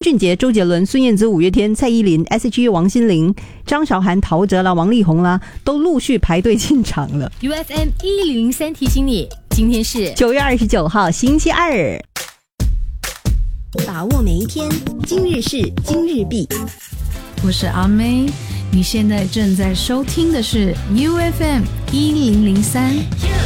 俊杰、周杰伦、孙燕姿、五月天、蔡依林、S.H.E 王心凌、张韶涵、陶喆啦、王力宏啦，都陆续排队进场了。 UFM 1003提醒你，今天是 9月29号星期二。 把握每一天，今日事今日毕。 我是阿妹，你现在正在收听的是 UFM 1003。